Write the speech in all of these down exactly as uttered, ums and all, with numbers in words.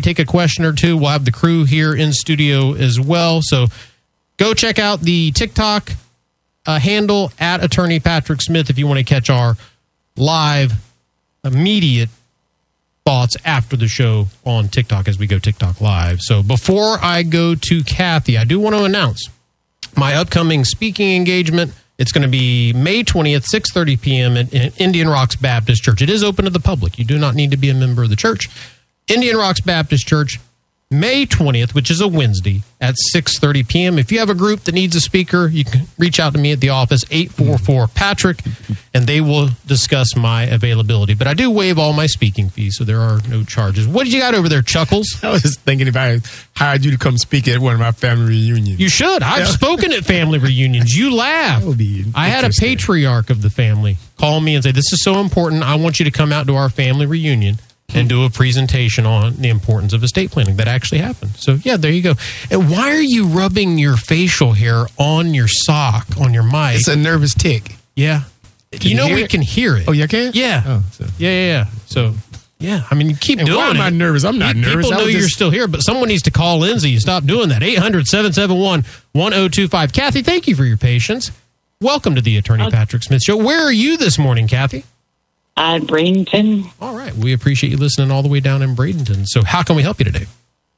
take a question or two. We'll have the crew here in studio as well. So go check out the TikTok uh, handle at Attorney Patrick Smith if you want to catch our live, immediate thoughts after the show on TikTok as we go TikTok live. So before I go to Kathy, I do want to announce my upcoming speaking engagement. It's going to be May twentieth, six thirty p.m. at Indian Rocks Baptist Church. It is open to the public. You do not need to be a member of the church. Indian Rocks Baptist Church, May twentieth, which is a Wednesday, at six thirty p.m. If you have a group that needs a speaker, you can reach out to me at the office, eight four four Patrick, and they will discuss my availability. But I do waive all my speaking fees, so there are no charges. What did you got over there, Chuckles? I was just thinking if I hired you to come speak at one of my family reunions. You should. I've yeah. spoken at family reunions. You laugh. That would be I had a patriarch of the family call me and say, this is so important. I want you to come out to our family reunion and do a presentation on the importance of estate planning. That actually happened. So, yeah, there you go. And why are you rubbing your facial hair on your sock, on your mic? It's a nervous tick. Yeah. Can you know you we it? can hear it. Oh, you can? Yeah. Oh, so. Yeah, yeah, yeah. So, yeah, I mean, you keep and doing why am it. I nervous? I'm not People nervous. People know just... you're still here, but someone needs to call Lindsay. You stop doing that. eight hundred, seven seven one, one oh two five. Kathy, thank you for your patience. Welcome to the Attorney okay. Patrick Smith Show. Where are you this morning, Kathy? Uh, Bradenton. All right. We appreciate you listening all the way down in Bradenton. So how can we help you today?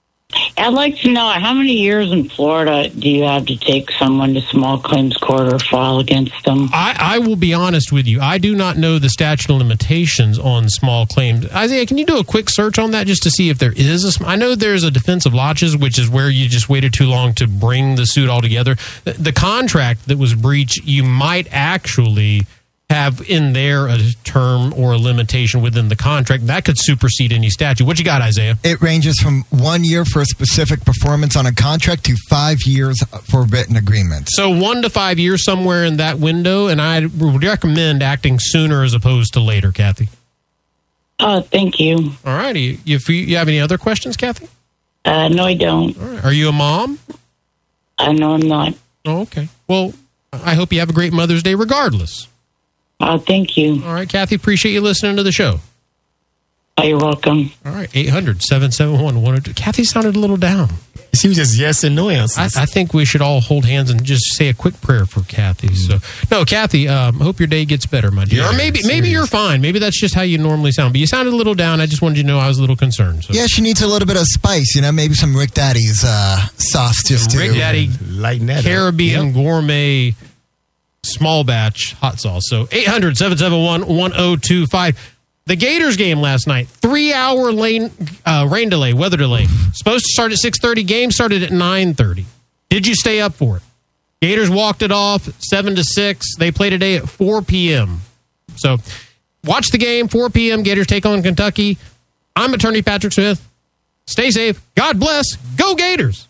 I'd like to know, how many years in Florida do you have to take someone to small claims court or file against them? I, I will be honest with you. I do not know the statute of limitations on small claims. Isaiah, can you do a quick search on that just to see if there is a... I know there's a defense of laches, which is where you just waited too long to bring the suit all together. The, the contract that was breached, you might actually have in there a term or a limitation within the contract that could supersede any statute. What you got, Isaiah? It ranges from one year for a specific performance on a contract to five years for written agreements. So one to five years somewhere in that window, and I would recommend acting sooner as opposed to later, Kathy. Oh, thank you. All righty. If you, you have any other questions, Kathy? Uh, no, I don't. All right. Are you a mom? Uh, no, I'm not. Oh, okay. Well, I hope you have a great Mother's Day regardless. Oh, thank you. All right, Kathy, appreciate you listening to the show. Oh, you're welcome. All right, eight hundred, seven seven one, one oh two. Kathy sounded a little down. She was just yes and no answers. I, I think we should all hold hands and just say a quick prayer for Kathy. Mm. So, no, Kathy, um, hope your day gets better, my dear. Yeah, or maybe serious. maybe you're fine. Maybe that's just how you normally sound. But you sounded a little down. I just wanted you to know I was a little concerned. So. Yeah, she needs a little bit of spice, you know, maybe some Rick Daddy's uh, sauce just Rick to... Daddy lighten that Caribbean yep. gourmet small batch hot sauce. So eight hundred, seven seven one, one oh two five. The Gators game last night, three-hour lane, uh, rain delay, weather delay. Supposed to start at six thirty. Game started at nine thirty. Did you stay up for it? Gators walked it off seven to six. They play today at four p.m. So watch the game, four p.m. Gators take on Kentucky. I'm Attorney Patrick Smith. Stay safe. God bless. Go Gators.